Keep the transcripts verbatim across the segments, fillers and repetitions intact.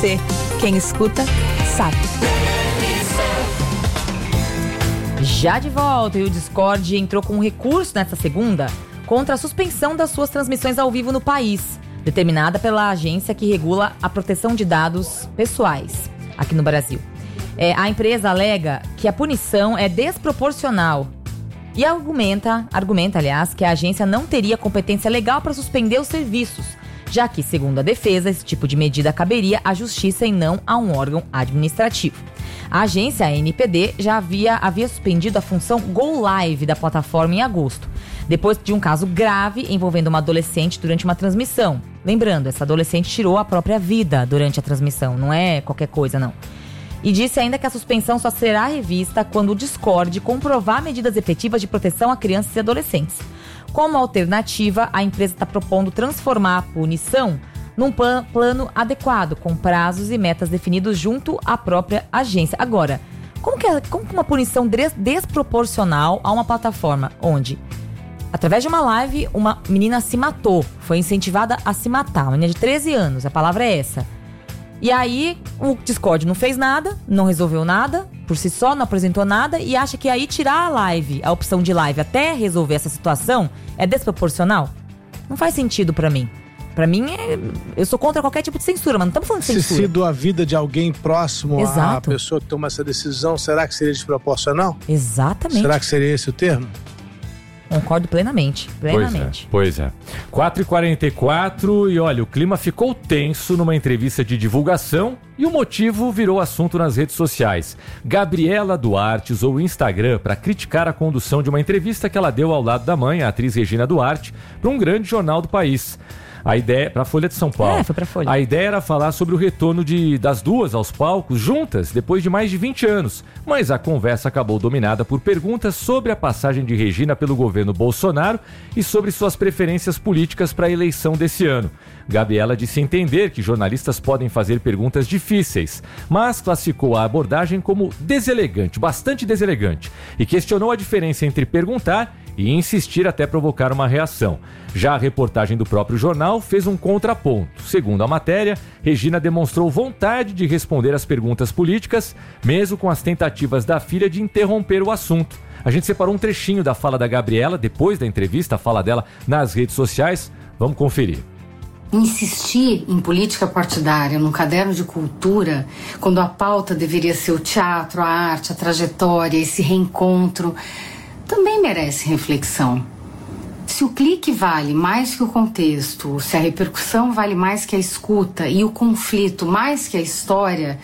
você. Quem escuta, sabe. Já de volta, e o Discord entrou com um recurso nesta segunda contra a suspensão das suas transmissões ao vivo no país, determinada pela agência que regula a proteção de dados pessoais aqui no Brasil. É, a empresa alega que a punição é desproporcional e argumenta, argumenta, aliás, que a agência não teria competência legal para suspender os serviços, já que, segundo a defesa, esse tipo de medida caberia à justiça e não a um órgão administrativo. A agência, a N P D, já havia, havia suspendido a função Go Live da plataforma em agosto, depois de um caso grave envolvendo uma adolescente durante uma transmissão. Lembrando, essa adolescente tirou a própria vida durante a transmissão, não é qualquer coisa, não. E disse ainda que a suspensão só será revista quando o Discord comprovar medidas efetivas de proteção a crianças e adolescentes. Como alternativa, a empresa está propondo transformar a punição num plan- plano adequado, com prazos e metas definidos junto à própria agência. Agora, como que, é, como que uma punição des- desproporcional a uma plataforma onde, através de uma live, uma menina se matou, foi incentivada a se matar, uma menina de treze anos, a palavra é essa. E aí, o Discord não fez nada, não resolveu nada, por si só, não apresentou nada, e acha que aí tirar a live, a opção de live, até resolver essa situação, é desproporcional? Não faz sentido pra mim. Pra mim, é, eu sou contra qualquer tipo de censura, mas não estamos falando de censura. Se sido a vida de alguém próximo Exato. à pessoa que toma essa decisão, será que seria desproporcional? Exatamente. Será que seria esse o termo? Concordo plenamente, plenamente. Pois é, pois é. quatro e quarenta e quatro e olha, o clima ficou tenso numa entrevista de divulgação e o motivo virou assunto nas redes sociais. Gabriela Duarte usou o Instagram para criticar a condução de uma entrevista que ela deu ao lado da mãe, a atriz Regina Duarte, para um grande jornal do país. A ideia, para a Folha de São Paulo. É, foi pra Folha. A ideia era falar sobre o retorno de, das duas aos palcos juntas depois de mais de vinte anos. Mas a conversa acabou dominada por perguntas sobre a passagem de Regina pelo governo Bolsonaro e sobre suas preferências políticas para a eleição desse ano. Gabriela disse entender que jornalistas podem fazer perguntas difíceis, mas classificou a abordagem como deselegante, bastante deselegante, e questionou a diferença entre perguntar e insistir até provocar uma reação. Já a reportagem do próprio jornal fez um contraponto. Segundo a matéria, Regina demonstrou vontade de responder às perguntas políticas, mesmo com as tentativas da filha de interromper o assunto. A gente separou um trechinho da fala da Gabriela, depois da entrevista, a fala dela nas redes sociais. Vamos conferir. Insistir em política partidária num caderno de cultura, quando a pauta deveria ser o teatro, a arte, a trajetória, esse reencontro, também merece reflexão. Se o clique vale mais que o contexto, se a repercussão vale mais que a escuta e o conflito mais que a história,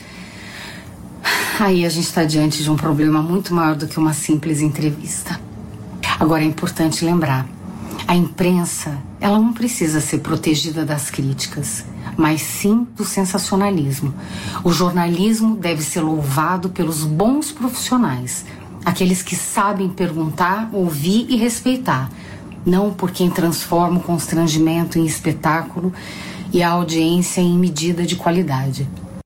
aí a gente está diante de um problema muito maior do que uma simples entrevista. Agora é importante lembrar, a imprensa, ela não precisa ser protegida das críticas, mas sim do sensacionalismo. O jornalismo deve ser louvado pelos bons profissionais, aqueles que sabem perguntar, ouvir e respeitar, não por quem transforma o constrangimento em espetáculo e a audiência em medida de qualidade.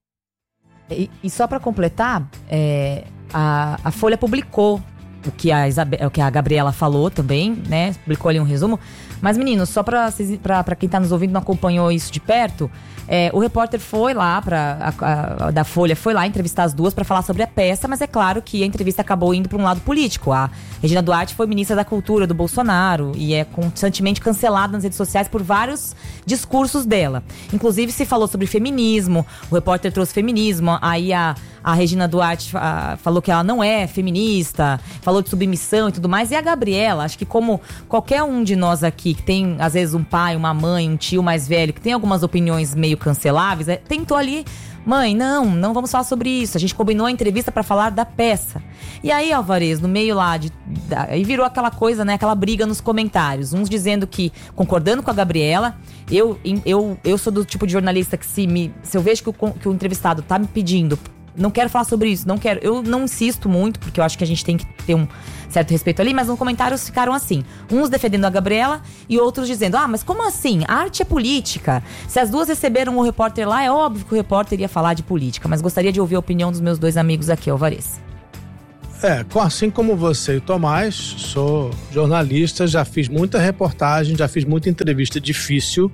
E, e só para completar, é, a, a Folha publicou o que, a Isabe, o que a Gabriela falou também, né? Publicou ali um resumo. Mas, meninos, só para quem tá nos ouvindo e não acompanhou isso de perto, é, o repórter foi lá, pra, a, a, da Folha, foi lá entrevistar as duas para falar sobre a peça, mas é claro que a entrevista acabou indo para um lado político. A Regina Duarte foi ministra da Cultura do Bolsonaro e é constantemente cancelada nas redes sociais por vários discursos dela. Inclusive, se falou sobre feminismo, o repórter trouxe feminismo, aí a, a Regina Duarte a, falou que ela não é feminista, falou de submissão e tudo mais. E a Gabriela, acho que como qualquer um de nós aqui, que tem às vezes um pai, uma mãe, um tio mais velho, que tem algumas opiniões meio canceláveis, é, tentou ali, mãe, não, não vamos falar sobre isso, a gente combinou a entrevista para falar da peça. E aí, Alvarez, no meio lá, de, da, aí virou aquela coisa, né, aquela briga nos comentários, uns dizendo que, concordando com a Gabriela, eu, eu, eu sou do tipo de jornalista que se, me, se eu vejo que o, que o entrevistado tá me pedindo, não quero falar sobre isso, não quero, eu não insisto muito, porque eu acho que a gente tem que ter um certo respeito ali, mas nos comentários ficaram assim, uns defendendo a Gabriela e outros dizendo, ah, mas como assim? A arte é política. Se as duas receberam o repórter lá, é óbvio que o repórter ia falar de política, mas gostaria de ouvir a opinião dos meus dois amigos aqui, Alvarez. É, assim como você e o Tomás, sou jornalista, já fiz muita reportagem, já fiz muita entrevista difícil,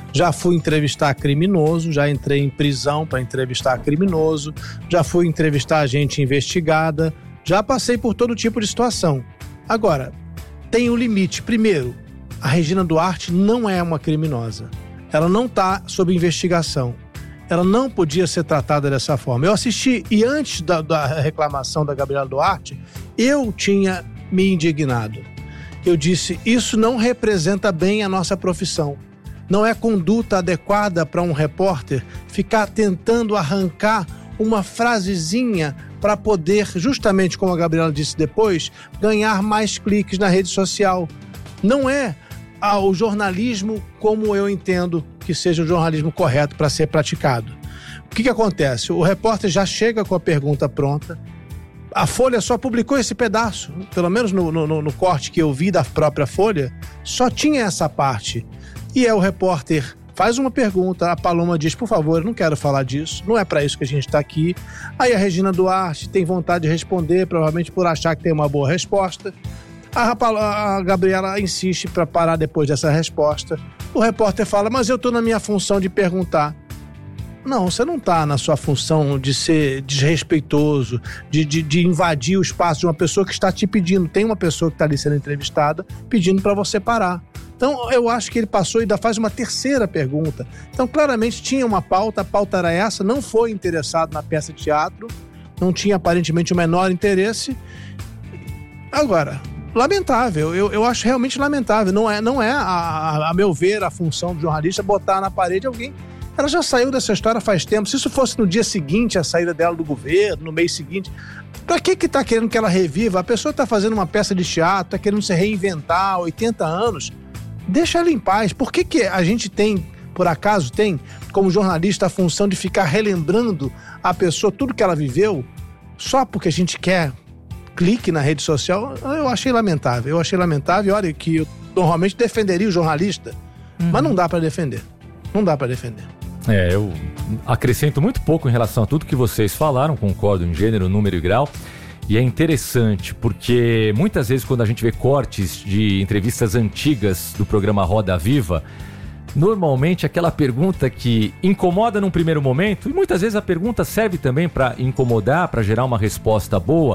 Já fui entrevistar criminoso, já entrei em prisão para entrevistar criminoso, já fui entrevistar gente investigada, já passei por todo tipo de situação. Agora, tem um limite. Primeiro, a Regina Duarte não é uma criminosa. Ela não está sob investigação. Ela não podia ser tratada dessa forma. Eu assisti, e antes da, da reclamação da Gabriela Duarte, eu tinha me indignado. Eu disse, isso não representa bem a nossa profissão. Não é conduta adequada para um repórter ficar tentando arrancar uma frasezinha para poder, justamente como a Gabriela disse depois, ganhar mais cliques na rede social. Não é ah, o jornalismo como eu entendo que seja o jornalismo correto para ser praticado. O que que acontece? O repórter já chega com a pergunta pronta. A Folha só publicou esse pedaço, pelo menos no, no, no corte que eu vi da própria Folha, só tinha essa parte. E é o repórter faz uma pergunta, a Paloma diz, por favor, eu não quero falar disso, não é para isso que a gente está aqui. Aí a Regina Duarte tem vontade de responder, provavelmente por achar que tem uma boa resposta. A, a Gabriela insiste para parar depois dessa resposta. O repórter fala, mas eu estou na minha função de perguntar. Não, você não está na sua função de ser desrespeitoso, de, de, de invadir o espaço de uma pessoa que está te pedindo. Tem uma pessoa que está ali sendo entrevistada pedindo para você parar. Então, eu acho que ele passou e ainda faz uma terceira pergunta. Então, claramente, tinha uma pauta, a pauta era essa, não foi interessado na peça de teatro, não tinha aparentemente o menor interesse. Agora, lamentável, eu, eu acho realmente lamentável. Não é, não é a, a, a meu ver, a função do jornalista botar na parede alguém. Ela já saiu dessa história faz tempo. Se isso fosse no dia seguinte, a saída dela do governo, no mês seguinte, pra que que tá querendo que ela reviva? A pessoa tá fazendo uma peça de teatro, tá querendo se reinventar, oitenta anos. Deixa ela em paz. Por que que a gente tem, por acaso tem, como jornalista, a função de ficar relembrando a pessoa tudo que ela viveu, só porque a gente quer clique na rede social? Eu achei lamentável. Eu achei lamentável. Olha que eu normalmente defenderia o jornalista, uhum. mas não dá pra defender. Não dá pra defender. É, eu acrescento muito pouco em relação a tudo que vocês falaram, concordo em gênero, número e grau. E é interessante porque muitas vezes quando a gente vê cortes de entrevistas antigas do programa Roda Viva, normalmente aquela pergunta que incomoda num primeiro momento, e muitas vezes a pergunta serve também para incomodar, para gerar uma resposta boa,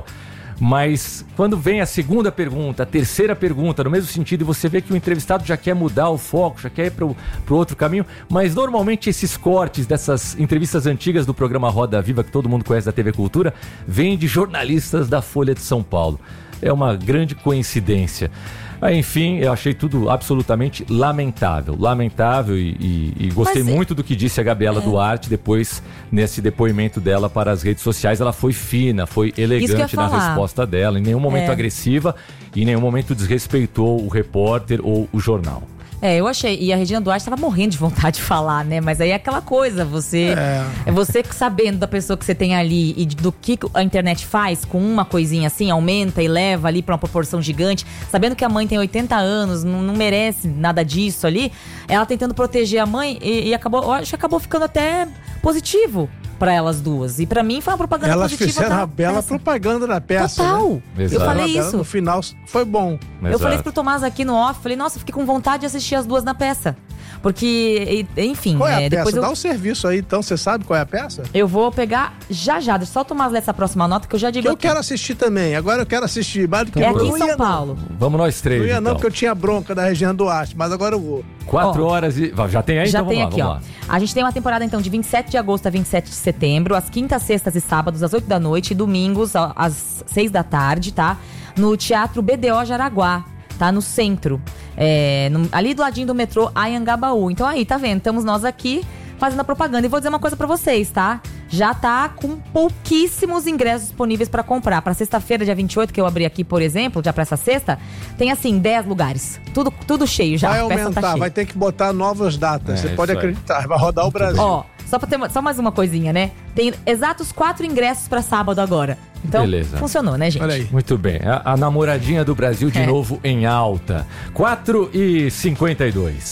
mas quando vem a segunda pergunta, a terceira pergunta, no mesmo sentido, e você vê que o entrevistado já quer mudar o foco, já quer ir para o outro caminho, mas normalmente esses cortes dessas entrevistas antigas do programa Roda Viva, que todo mundo conhece da T V Cultura, vêm de jornalistas da Folha de São Paulo. É uma grande coincidência. Enfim, eu achei tudo absolutamente lamentável. Lamentável e, e, e gostei Mas, muito do que disse a Gabriela é. Duarte depois, nesse depoimento dela para as redes sociais. Ela foi fina, foi elegante na resposta dela, em nenhum momento é. agressiva e em nenhum momento desrespeitou o repórter ou o jornal. É, eu achei. E a Regina Duarte estava morrendo de vontade de falar, né? Mas aí é aquela coisa, você... É. é você sabendo da pessoa que você tem ali e do que a internet faz com uma coisinha assim, aumenta e leva ali para uma proporção gigante, sabendo que a mãe tem oitenta anos, não, não merece nada disso ali, ela tentando proteger a mãe e, e acabou, eu acho que acabou ficando até positivo para elas duas. E para mim foi uma propaganda elas positiva. Elas fizeram uma bela peça. propaganda da peça. Total. Né? Eu falei isso. No final foi bom. Eu Exato. falei isso pro Tomás aqui no off. Falei, nossa, fiquei com vontade de assistir as duas na peça. Porque, enfim... Qual é a é, peça? depois eu... Dá o um serviço aí, então. Você sabe qual é a peça? Eu vou pegar já já. Deixa só o Tomás ler essa próxima nota que eu já digo que eu aqui. quero assistir também. Agora eu quero assistir. Mais do que é eu aqui não em São ia, Paulo. Não. Vamos nós três, Não ia então. não, porque eu tinha bronca da Regina Duarte. Mas agora eu vou. Quatro oh, horas e... Já tem aí? Já então tem vamos aqui, lá, ó. vamos lá. A gente tem uma temporada, então, de vinte e sete de agosto a vinte e sete de setembro. Às quintas, sextas e sábados, às oito da noite. E domingos, às seis da tarde, tá? No Teatro B D O Jaraguá. Tá? No centro. É, no, ali do ladinho do metrô Anhangabaú. Então aí, tá vendo? Estamos nós aqui fazendo a propaganda. E vou dizer uma coisa pra vocês, tá? Já tá com pouquíssimos ingressos disponíveis pra comprar. Pra sexta-feira, dia vinte e oito, que eu abri aqui, por exemplo, já pra essa sexta, tem assim, dez lugares. Tudo, tudo cheio já. Vai a peça aumentar, tá cheia. Vai ter que botar novas datas. É, Você pode acreditar, aí. Vai rodar o Brasil. Ó, só pra ter só mais uma coisinha, né? Tem exatos quatro ingressos pra sábado agora. Então, beleza. Funcionou, né, gente? Olha aí. Muito bem. A, a namoradinha do Brasil de é. novo em alta. quatro e cinquenta e dois.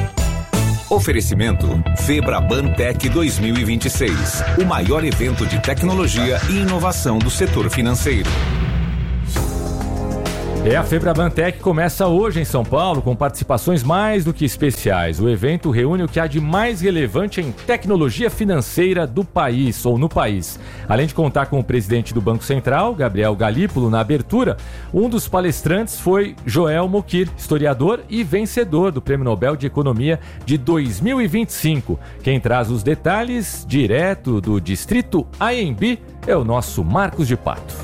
Oferecimento Febraban Tech dois mil e vinte e seis. O maior evento de tecnologia e inovação do setor financeiro. É, a Febrabantec começa hoje em São Paulo com participações mais do que especiais. O evento reúne o que há de mais relevante em tecnologia financeira do país, ou no país. Além de contar com o presidente do Banco Central, Gabriel Galípolo, na abertura, um dos palestrantes foi Joel Mokyr, historiador e vencedor do Prêmio Nobel de Economia de dois mil e vinte e cinco. Quem traz os detalhes direto do distrito A M B é o nosso Marcos de Pato.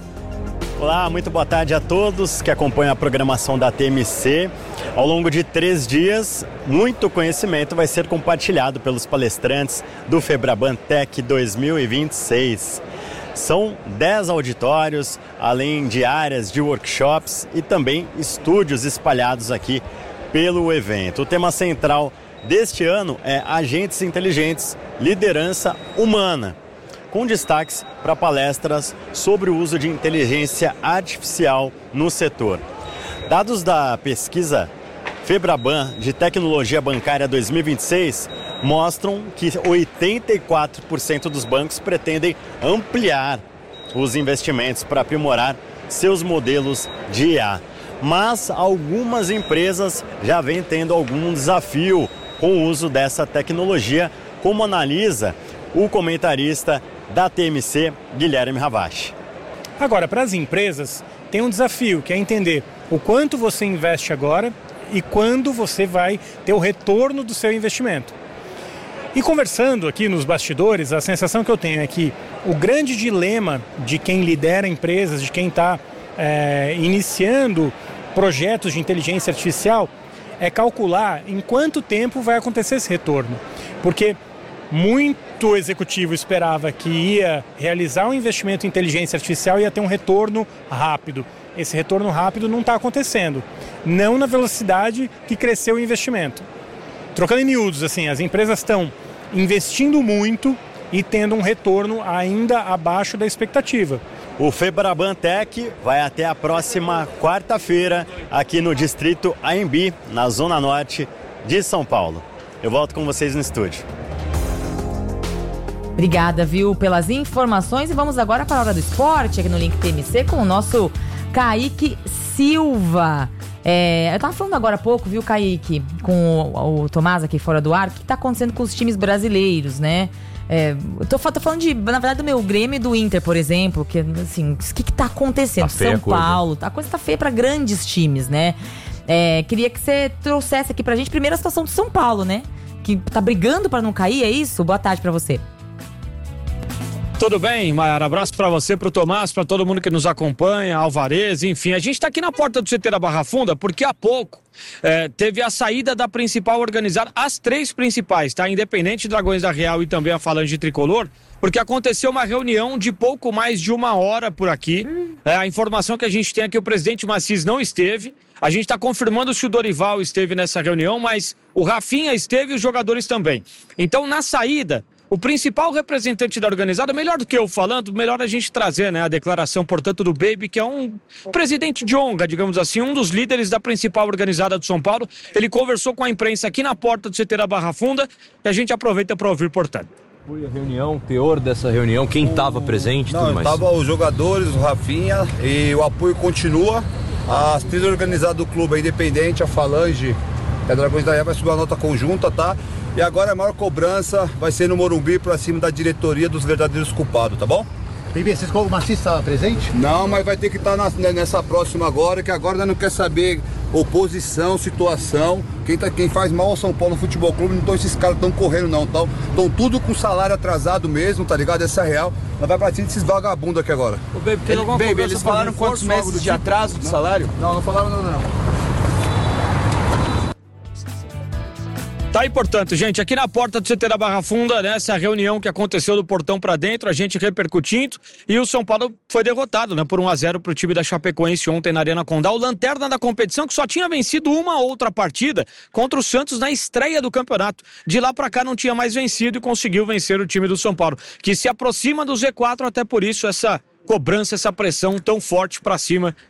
Olá, muito boa tarde a todos que acompanham a programação da T M C. Ao longo de três dias, muito conhecimento vai ser compartilhado pelos palestrantes do Febrabantec dois mil e vinte e seis. São dez auditórios, além de áreas de workshops e também estúdios espalhados aqui pelo evento. O tema central deste ano é Agentes Inteligentes, Liderança Humana, com destaques para palestras sobre o uso de inteligência artificial no setor. Dados da pesquisa Febraban de Tecnologia Bancária dois mil e vinte e seis mostram que oitenta e quatro por cento dos bancos pretendem ampliar os investimentos para aprimorar seus modelos de I A. Mas algumas empresas já vêm tendo algum desafio com o uso dessa tecnologia, como analisa o comentarista da T M C, Guilherme Ravache. Agora, para as empresas, tem um desafio, que é entender o quanto você investe agora e quando você vai ter o retorno do seu investimento. E conversando aqui nos bastidores, a sensação que eu tenho é que o grande dilema de quem lidera empresas, de quem está é, iniciando projetos de inteligência artificial, é calcular em quanto tempo vai acontecer esse retorno. Porque muito executivo esperava que ia realizar um investimento em inteligência artificial e ia ter um retorno rápido. Esse retorno rápido não está acontecendo. Não na velocidade que cresceu o investimento. Trocando em miúdos, assim, as empresas estão investindo muito e tendo um retorno ainda abaixo da expectativa. O Febrabantec vai até a próxima quarta-feira aqui no distrito A M B, na Zona Norte de São Paulo. Eu volto com vocês no estúdio. Obrigada, viu, pelas informações. E vamos agora para a hora do esporte, aqui no Link T M C, com o nosso Kaique Silva. É, eu tava falando agora há pouco, viu, Kaique, com o, o Tomás aqui fora do ar, o que tá acontecendo com os times brasileiros, né? É, eu tô, tô falando, de, na verdade, do meu Grêmio e do Inter, por exemplo, que, assim, o que que tá acontecendo? Tá feia São a coisa. Paulo, a coisa tá feia para grandes times, né? É, queria que você trouxesse aqui pra gente primeiro a situação de São Paulo, né? Que tá brigando para não cair, é isso? Boa tarde para você. Tudo bem, Mayara? Abraço para você, para o Tomás, para todo mundo que nos acompanha, Alvarez, enfim. A gente está aqui na porta do C T da Barra Funda porque há pouco é, teve a saída da principal organizada, as três principais, tá? Independente, Dragões da Real e também a Falange Tricolor, porque aconteceu uma reunião de pouco mais de uma hora por aqui. É, a informação que a gente tem é que o presidente Maciz não esteve. A gente está confirmando se o Dorival esteve nessa reunião, mas o Rafinha esteve e os jogadores também. Então, na saída, o principal representante da organizada, melhor do que eu falando, melhor a gente trazer, né, a declaração, portanto, do Baby, que é um presidente de honra, digamos assim, um dos líderes da principal organizada do São Paulo. Ele conversou com a imprensa aqui na porta do C T da Barra Funda e a gente aproveita para ouvir, portanto. Foi a reunião, o teor dessa reunião, quem estava presente, Não, tudo mais? Estavam os jogadores, o Rafinha, e o apoio continua. As três organizadas do clube, a Independente, a Falange e a Dragões da Real vai subir uma nota conjunta, tá? E agora a maior cobrança vai ser no Morumbi pra cima da diretoria dos verdadeiros culpados, tá bom? Bem, vocês como o Maciz está presente? Não, mas vai ter que estar tá nessa próxima agora, que agora não quer saber oposição, situação. Quem, tá, quem faz mal ao São Paulo no Futebol Clube, não estão esses caras estão correndo não, estão tudo com salário atrasado mesmo, tá ligado? Essa é real. Mas vai pra cima desses vagabundos aqui agora. Ô, Baby, tem alguma Baby, eles falaram quantos meses de atraso de salário? Não, não falaram nada não. Tá aí, portanto, gente, aqui na porta do C T da Barra Funda, nessa reunião que aconteceu do portão pra dentro, a gente repercutindo, e o São Paulo foi derrotado, né, por um a zero pro time da Chapecoense ontem na Arena Condá, o lanterna da competição que só tinha vencido uma outra partida contra o Santos na estreia do campeonato. De lá pra cá não tinha mais vencido e conseguiu vencer o time do São Paulo, que se aproxima do Z quatro, até por isso essa cobrança, essa pressão tão forte pra cima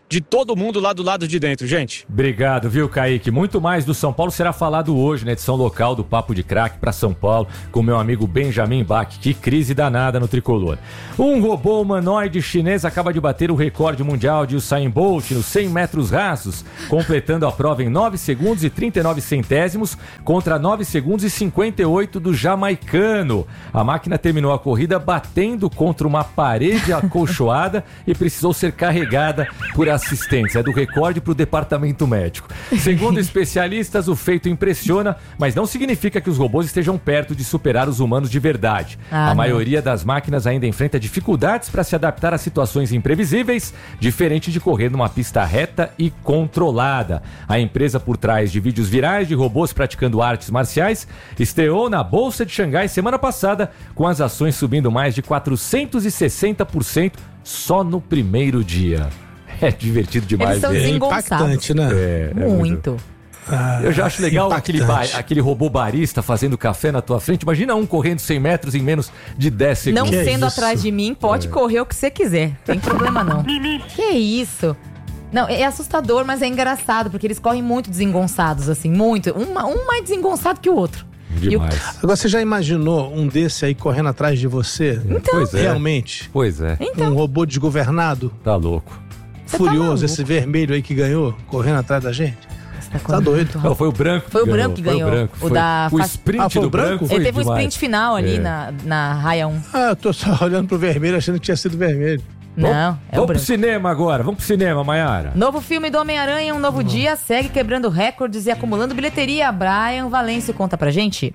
de todo mundo lá do lado de dentro, gente. Obrigado, viu, Kaique? Muito mais do São Paulo será falado hoje na edição local do Papo de Craque para São Paulo, com meu amigo Benjamin Bach. Que crise danada no tricolor. Um robô humanoide chinês acaba de bater o recorde mundial de Usain Bolt nos cem metros rasos, completando a prova em nove segundos e trinta e nove centésimos contra nove segundos e cinquenta e oito do jamaicano. A máquina terminou a corrida batendo contra uma parede acolchoada e precisou ser carregada por assistentes. É do recorde para o departamento médico. Segundo especialistas, o feito impressiona, mas não significa que os robôs estejam perto de superar os humanos de verdade. Ah, a não. maioria das máquinas ainda enfrenta dificuldades para se adaptar a situações imprevisíveis, diferente de correr numa pista reta e controlada. A empresa por trás de vídeos virais de robôs praticando artes marciais estreou na Bolsa de Xangai semana passada, com as ações subindo mais de quatrocentos e sessenta por cento só no primeiro dia. É divertido demais. Eles são é impactante, né? É, é muito. muito. Ah, eu já acho legal aquele, ba- aquele robô barista fazendo café na tua frente. Imagina um correndo cem metros em menos de dez segundos. Não que sendo é atrás de mim, pode é. correr o que você quiser. Tem problema não. Que isso? Não, é assustador, mas é engraçado, porque eles correm muito desengonçados, assim, muito. Um, um mais desengonçado que o outro. Demais. O... Agora, você já imaginou um desse aí correndo atrás de você? Então. Pois é. Realmente? Pois é. Então. Um robô desgovernado? Tá louco. Você Furioso, tá esse vermelho aí que ganhou, correndo atrás da gente? Tá, tá doido. Não, foi o branco. Foi o branco que ganhou. Foi o, branco. o foi da o sprint ah, foi do o branco? branco. Foi Ele teve demais. um sprint final ali é. na, na raia um. Ah, eu tô só olhando pro vermelho achando que tinha sido vermelho. Não, vamos, é o Vamos branco. pro cinema agora. Vamos pro cinema, Maiara. Novo filme do Homem-Aranha, Um Novo uhum. Dia, segue quebrando recordes e acumulando bilheteria. Brian Valêncio conta pra gente.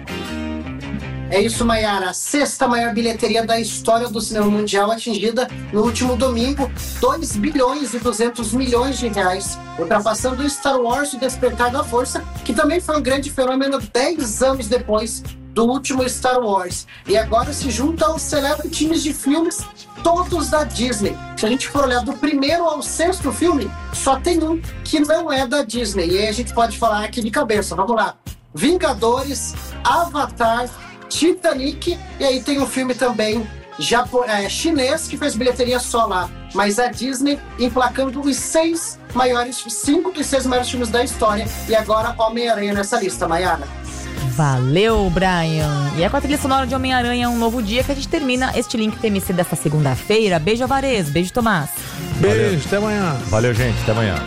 É isso, Maiara. A sexta maior bilheteria da história do cinema mundial, atingida no último domingo, dois bilhões e duzentos milhões de reais, ultrapassando Star Wars e Despertar da Força, que também foi um grande fenômeno dez anos depois do último Star Wars. E agora se junta aos célebres times de filmes, todos da Disney. Se a gente for olhar do primeiro ao sexto filme, só tem um que não é da Disney. E aí a gente pode falar aqui de cabeça. Vamos lá. Vingadores, Avatar, Titanic, e aí tem um filme também japo- é, chinês que fez bilheteria só lá, mas a Disney emplacando os seis maiores, cinco dos seis maiores filmes da história, e agora Homem-Aranha nessa lista, Maiara. Valeu, Brian. E é com a trilha sonora de Homem-Aranha, Um Novo Dia, que a gente termina este Link T M C desta segunda-feira. Beijo, Alvarez. Beijo, Tomás. Beijo, Valeu. Até amanhã. Valeu, gente. Até amanhã.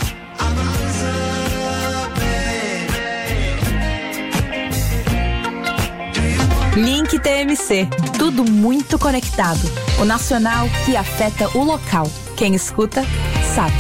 Link T M C. Tudo muito conectado. O nacional que afeta o local. Quem escuta, sabe.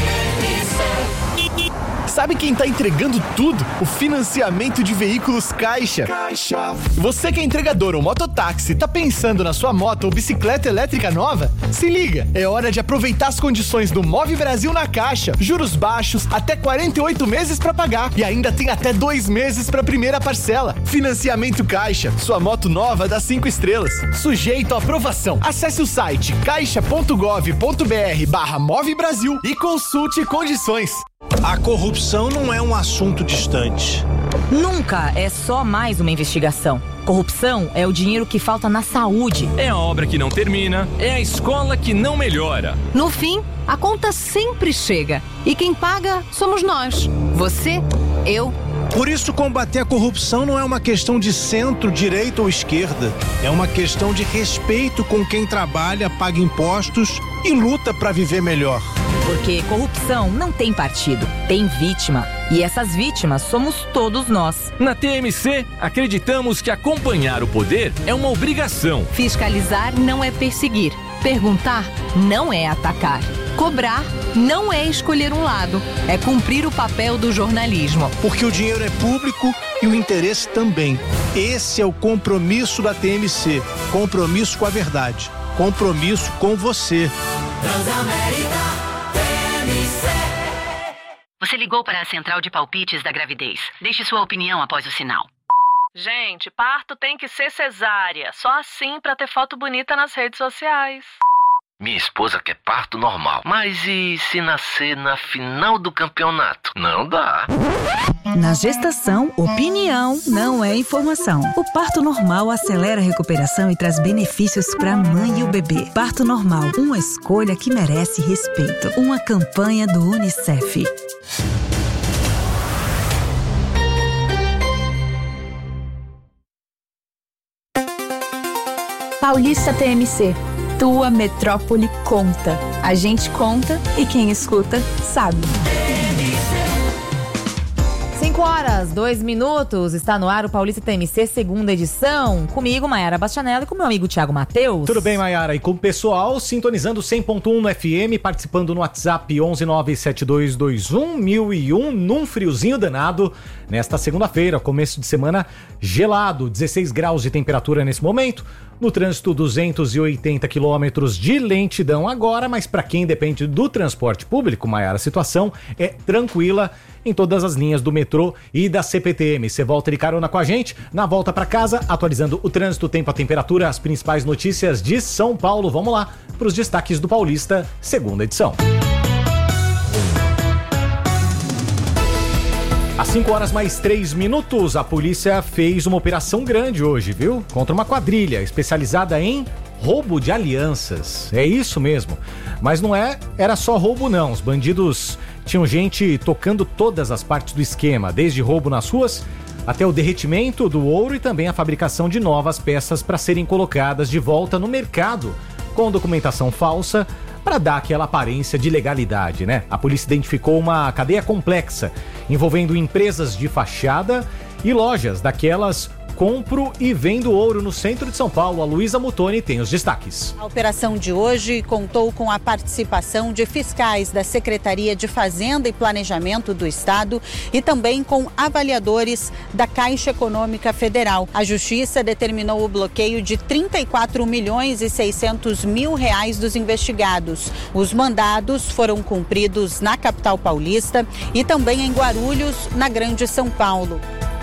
Sabe quem tá entregando tudo? O financiamento de veículos Caixa. Caixa. Você que é entregador ou mototáxi, tá pensando na sua moto ou bicicleta elétrica nova? Se liga, é hora de aproveitar as condições do Move Brasil na Caixa. Juros baixos, até quarenta e oito meses pra pagar e ainda tem até dois meses pra primeira parcela. Financiamento Caixa, sua moto nova dá cinco estrelas. Sujeito à aprovação. Acesse o site caixa ponto gov ponto br barra Move Brasil e consulte condições. A corrupção não é um assunto distante. Nunca é só mais uma investigação. Corrupção é o dinheiro que falta na saúde. É a obra que não termina, é a escola que não melhora. No fim, a conta sempre chega. E quem paga somos nós. Você, eu. Por isso, combater a corrupção não é uma questão de centro, direita ou esquerda. É uma questão de respeito com quem trabalha, paga impostos e luta para viver melhor. Porque corrupção não tem partido, tem vítima. E essas vítimas somos todos nós. Na T M C, acreditamos que acompanhar o poder é uma obrigação. Fiscalizar não é perseguir. Perguntar não é atacar. Cobrar não é escolher um lado. É cumprir o papel do jornalismo. Porque o dinheiro é público e o interesse também. Esse é o compromisso da T M C. Compromisso com a verdade. Compromisso com você. Transamérica. Você ligou para a central de palpites da gravidez. Deixe sua opinião após o sinal. Gente, parto tem que ser cesárea. Só assim para ter foto bonita nas redes sociais. Minha esposa quer parto normal. Mas e se nascer na final do campeonato? Não dá. Na gestação, opinião não é informação. O parto normal acelera a recuperação e traz benefícios para a mãe e o bebê. Parto normal, uma escolha que merece respeito. Uma campanha do Unicef. Paulista T M C. Tua metrópole conta. A gente conta e quem escuta sabe. cinco horas, dois minutos, está no ar o Paulista T M C, segunda edição. Comigo, Maiara Bastianello, e com meu amigo Thiago Matheus. Tudo bem, Maiara? E com o pessoal sintonizando cem ponto um no F M, participando no WhatsApp onze nove sete dois dois um mil e um, num friozinho danado, nesta segunda-feira, começo de semana gelado, dezesseis graus de temperatura nesse momento. No trânsito, duzentos e oitenta quilômetros de lentidão agora, mas para quem depende do transporte público, Maiara, a situação é tranquila em todas as linhas do metrô e da C P T M. Você volta de carona com a gente, na volta para casa, atualizando o trânsito, o tempo, a temperatura, as principais notícias de São Paulo. Vamos lá para os destaques do Paulista, segunda edição. Às cinco horas mais três minutos, a polícia fez uma operação grande hoje, viu? Contra uma quadrilha especializada em roubo de alianças. É isso mesmo. Mas não é, era só roubo não. Os bandidos tinham gente tocando todas as partes do esquema, desde roubo nas ruas até o derretimento do ouro e também a fabricação de novas peças para serem colocadas de volta no mercado com documentação falsa, para dar aquela aparência de legalidade, né? A polícia identificou uma cadeia complexa envolvendo empresas de fachada e lojas daquelas compro e vendo ouro no centro de São Paulo. A Luísa Mutoni tem os destaques. A operação de hoje contou com a participação de fiscais da Secretaria de Fazenda e Planejamento do Estado e também com avaliadores da Caixa Econômica Federal. A Justiça determinou o bloqueio de trinta e quatro milhões e seiscentos mil reais dos investigados. Os mandados foram cumpridos na capital paulista e também em Guarulhos, na Grande São Paulo.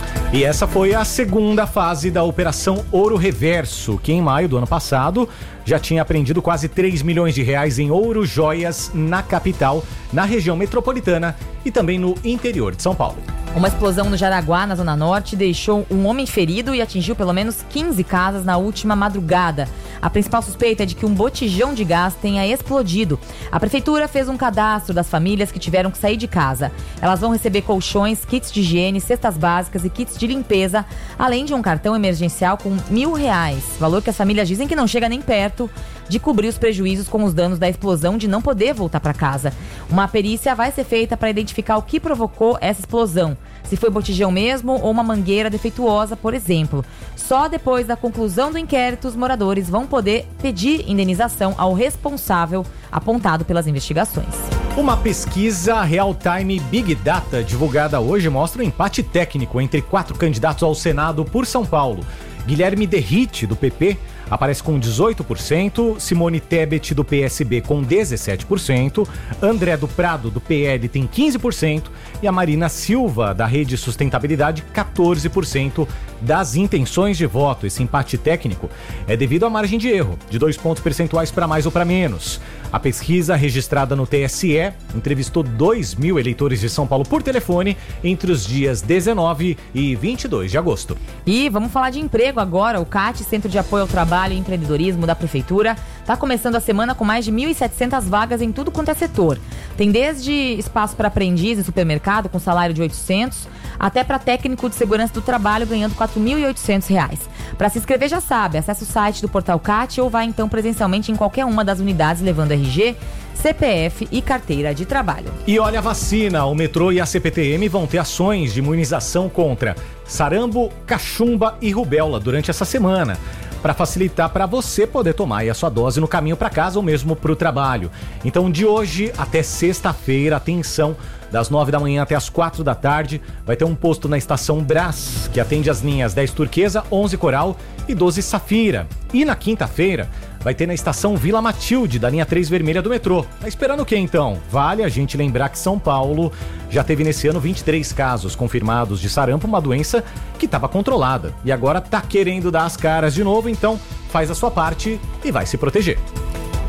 E essa foi a segunda fase da Operação Ouro Reverso, que em maio do ano passado já tinha apreendido quase três milhões de reais em ouro, joias na capital, na região metropolitana e também no interior de São Paulo. Uma explosão no Jaraguá, na Zona Norte, deixou um homem ferido e atingiu pelo menos quinze casas na última madrugada. A principal suspeita é de que um botijão de gás tenha explodido. A prefeitura fez um cadastro das famílias que tiveram que sair de casa. Elas vão receber colchões, kits de higiene, cestas básicas e kits de limpeza, além de um cartão emergencial com mil reais. Valor que as famílias dizem que não chega nem perto de cobrir os prejuízos com os danos da explosão, de não poder voltar para casa. Uma perícia vai ser feita para identificar o que provocou essa explosão. Se foi botijão mesmo ou uma mangueira defeituosa, por exemplo. Só depois da conclusão do inquérito, os moradores vão poder pedir indenização ao responsável apontado pelas investigações. Uma pesquisa Real-Time Big Data divulgada hoje mostra um empate técnico entre quatro candidatos ao Senado por São Paulo. Guilherme Derrite, do P P, aparece com dezoito por cento, Simone Tebet, do P S B, com dezessete por cento, André do Prado, do P L, tem quinze por cento e a Marina Silva, da Rede Sustentabilidade, quatorze por cento das intenções de voto. Esse empate técnico é devido à margem de erro, de dois pontos percentuais para mais ou para menos. A pesquisa, registrada no T S E, entrevistou dois mil eleitores de São Paulo por telefone entre os dias dezenove e vinte e dois de agosto. E vamos falar de emprego agora. O C A T, Centro de Apoio ao Trabalho e Empreendedorismo da Prefeitura, está começando a semana com mais de mil e setecentas vagas em tudo quanto é setor. Tem desde espaço para aprendiz em supermercado com salário de oitocentos, até para técnico de segurança do trabalho ganhando quatro mil e oitocentos reais. Para se inscrever já sabe, acesse o site do Portal C A T ou vá então presencialmente em qualquer uma das unidades levando R G, C P F e carteira de trabalho. E olha a vacina, o metrô e a C P T M vão ter ações de imunização contra sarampo, cachumba e rubéola durante essa semana, para facilitar para você poder tomar aí a sua dose no caminho para casa ou mesmo para o trabalho. Então, de hoje até sexta-feira, atenção, das nove da manhã até as quatro da tarde, vai ter um posto na estação Brás, que atende as linhas dez Turquesa, onze Coral e doze Safira. E na quinta-feira, vai ter na estação Vila Matilde, da linha três Vermelha do metrô. Tá esperando o quê, então? Vale a gente lembrar que São Paulo já teve nesse ano vinte e três casos confirmados de sarampo, uma doença que estava controlada. E agora tá querendo dar as caras de novo, então faz a sua parte e vai se proteger.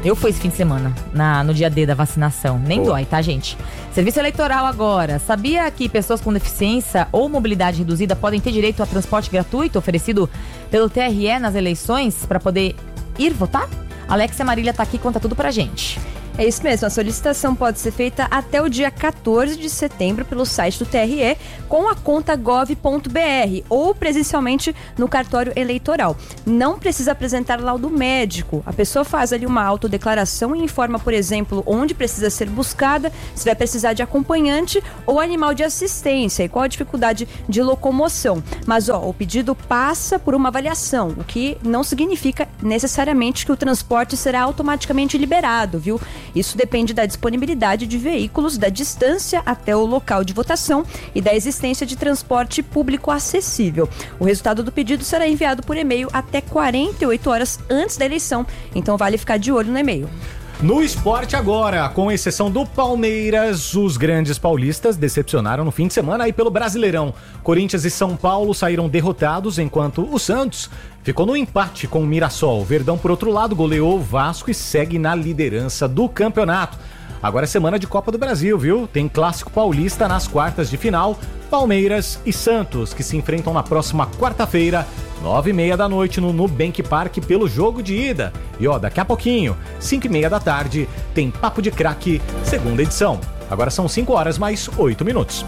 Eu fui esse fim de semana, na, no dia D da vacinação. Nem Boa. dói, tá, gente? Serviço eleitoral agora. Sabia que pessoas com deficiência ou mobilidade reduzida podem ter direito a transporte gratuito oferecido pelo T R E nas eleições para poder ir votar? Alexia Marília tá aqui e conta tudo pra gente. É isso mesmo, a solicitação pode ser feita até o dia quatorze de setembro pelo site do T R E com a conta gov ponto b r ou presencialmente no cartório eleitoral. Não precisa apresentar laudo médico. A pessoa faz ali uma autodeclaração e informa, por exemplo, onde precisa ser buscada, se vai precisar de acompanhante ou animal de assistência e qual a dificuldade de locomoção. Mas ó, o pedido passa por uma avaliação, o que não significa necessariamente que o transporte será automaticamente liberado, viu? Isso depende da disponibilidade de veículos, da distância até o local de votação e da existência de transporte público acessível. O resultado do pedido será enviado por e-mail até quarenta e oito horas antes da eleição, então vale ficar de olho no e-mail. No esporte agora, com exceção do Palmeiras, os grandes paulistas decepcionaram no fim de semana aí pelo Brasileirão. Corinthians e São Paulo saíram derrotados, enquanto o Santos ficou no empate com o Mirassol. Verdão, por outro lado, goleou o Vasco e segue na liderança do campeonato. Agora é semana de Copa do Brasil, viu? Tem Clássico Paulista nas quartas de final, Palmeiras e Santos, que se enfrentam na próxima quarta-feira, nove e meia da noite, no Nubank Park, pelo jogo de ida. E ó, daqui a pouquinho, cinco e meia da tarde, tem Papo de Craque, segunda edição. Agora são cinco horas mais oito minutos.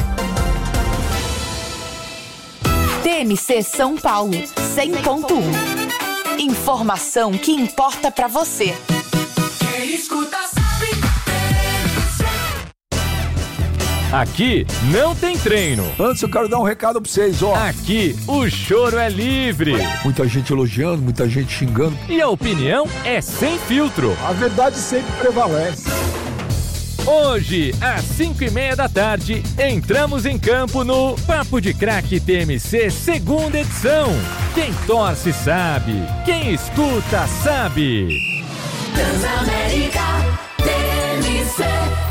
T M C São Paulo, cem ponto um. Informação que importa pra você. Quem escuta sabe. Aqui não tem treino. Antes eu quero dar um recado pra vocês, ó. Aqui o choro é livre. Muita gente elogiando, muita gente xingando. E a opinião é sem filtro. A verdade sempre prevalece. Hoje, às cinco e meia da tarde, entramos em campo no Papo de Craque T M C, segunda edição. Quem torce sabe, quem escuta sabe. Transamérica T M C.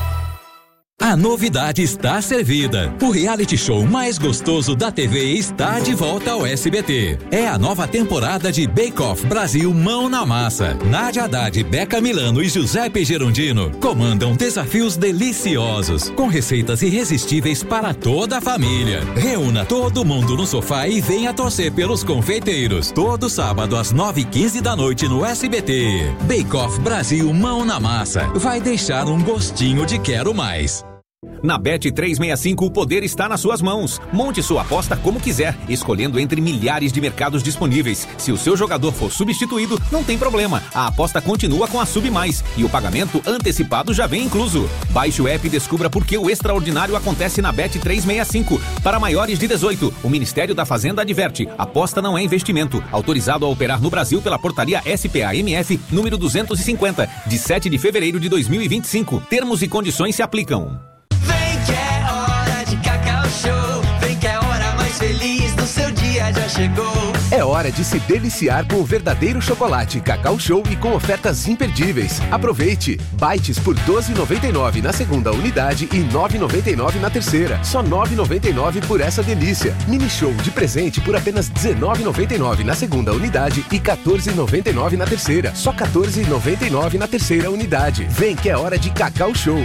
A novidade está servida. O reality show mais gostoso da T V está de volta ao S B T. É a nova temporada de Bake Off Brasil Mão na Massa. Nádia Haddad, Beca Milano e Giuseppe Gerondino comandam desafios deliciosos, com receitas irresistíveis para toda a família. Reúna todo mundo no sofá e venha torcer pelos confeiteiros. Todo sábado às nove e quinze da noite no S B T. Bake Off Brasil Mão na Massa. Vai deixar um gostinho de quero mais. Na Bet trezentos e sessenta e cinco, o poder está nas suas mãos. Monte sua aposta como quiser, escolhendo entre milhares de mercados disponíveis. Se o seu jogador for substituído, não tem problema. A aposta continua com a Sub Mais e o pagamento antecipado já vem incluso. Baixe o app e descubra por que o extraordinário acontece na Bet trezentos e sessenta e cinco. Para maiores de dezoito, o Ministério da Fazenda adverte: aposta não é investimento. Autorizado a operar no Brasil pela portaria S P A M F número duzentos e cinquenta, de sete de fevereiro de dois mil e vinte e cinco. Termos e condições se aplicam. Que é hora de Cacau Show. Vem que é a hora mais feliz do seu dia já chegou. É hora de se deliciar com o verdadeiro chocolate Cacau Show e com ofertas imperdíveis. Aproveite! Bites por doze reais e noventa e nove centavos na segunda unidade e nove reais e noventa e nove centavos na terceira. Só nove reais e noventa e nove centavos por essa delícia. Mini Show de presente por apenas dezenove reais e noventa e nove centavos na segunda unidade e quatorze reais e noventa e nove centavos na terceira. Só quatorze reais e noventa e nove centavos na terceira unidade. Vem que é hora de Cacau Show.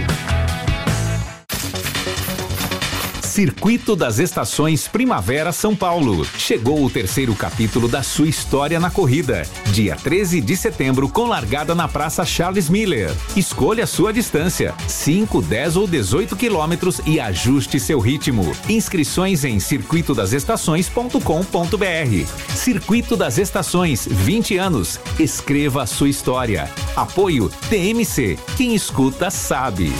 Circuito das Estações Primavera São Paulo. Chegou o terceiro capítulo da sua história na corrida. Dia treze de setembro, com largada na Praça Charles Miller. Escolha sua distância, cinco, dez ou dezoito quilômetros e ajuste seu ritmo. Inscrições em circuito das estações ponto com ponto b r. Circuito das Estações, vinte anos. Escreva a sua história. Apoio T M C. Quem escuta sabe.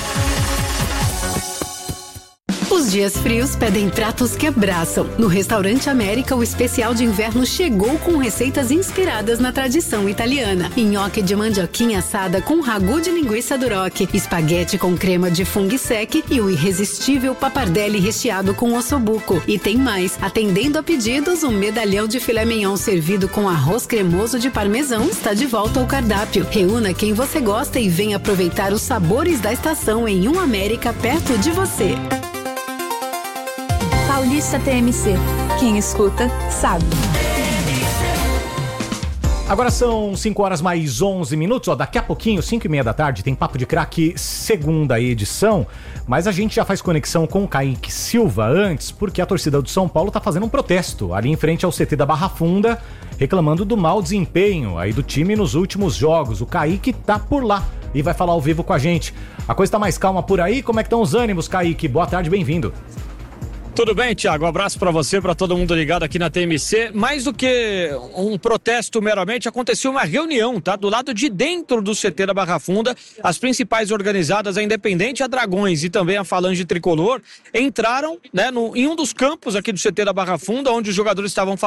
Os dias frios pedem pratos que abraçam. No Restaurante América, o especial de inverno chegou com receitas inspiradas na tradição italiana. Nhoque de mandioquinha assada com ragu de linguiça duroc, espaguete com crema de funghi sec e o irresistível pappardelle recheado com ossobuco. E tem mais, atendendo a pedidos, um medalhão de filé mignon servido com arroz cremoso de parmesão está de volta ao cardápio. Reúna quem você gosta e venha aproveitar os sabores da estação em um América perto de você. Paulista T M C. Quem escuta, sabe. Agora são cinco horas mais onze minutos, ó, daqui a pouquinho, cinco e meia da tarde, tem Papo de Craque segunda edição, mas a gente já faz conexão com o Kaique Silva antes, porque a torcida do São Paulo tá fazendo um protesto ali em frente ao C T da Barra Funda, reclamando do mau desempenho aí do time nos últimos jogos. O Kaique tá por lá e vai falar ao vivo com a gente. A coisa tá mais calma por aí, como é que estão os ânimos, Kaique? Boa tarde, bem-vindo. Tudo bem, Thiago? Um abraço para você, para todo mundo ligado aqui na T M C. Mais do que um protesto meramente, aconteceu uma reunião, tá? Do lado de dentro do C T da Barra Funda, as principais organizadas, a Independente, a Dragões e também a Falange Tricolor, entraram, né, no, em um dos campos aqui do C T da Barra Funda, onde os jogadores estavam